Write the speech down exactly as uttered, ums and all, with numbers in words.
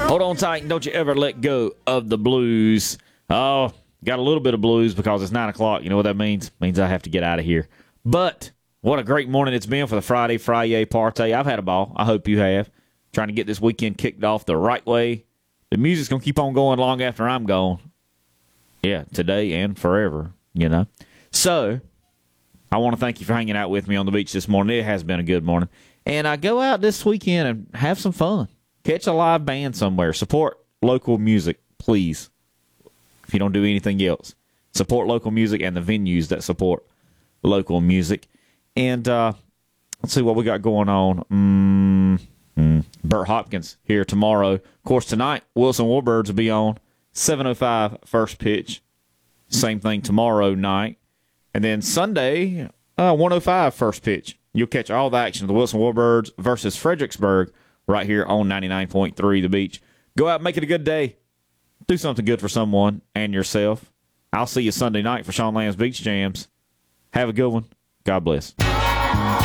Hold on tight and don't you ever let go of the blues. Oh, got a little bit of blues because it's nine o'clock. You know what that means? Means I have to get out of here. But what a great morning it's been for the Friday Friday party. I've had a ball. I hope you have. Trying to get this weekend kicked off the right way. The music's going to keep on going long after I'm gone. Yeah, today and forever, you know. So, I want to thank you for hanging out with me on the beach this morning. It has been a good morning. And I go out this weekend and have some fun. Catch a live band somewhere. Support local music, please. If you don't do anything else. Support local music and the venues that support local music. And uh, let's see what we got going on. Mm, mm. Bert Hopkins here tomorrow. Of course, tonight, Wilson Warbirds will be on. seven oh five first pitch. Same thing tomorrow night. And then Sunday, uh, one oh five first pitch. You'll catch all the action of the Wilson Warbirds versus Fredericksburg right here on ninety-nine point three The Beach. Go out and make it a good day. Do something good for someone and yourself. I'll see you Sunday night for Sean Lamb's Beach Jams. Have a good one. God bless.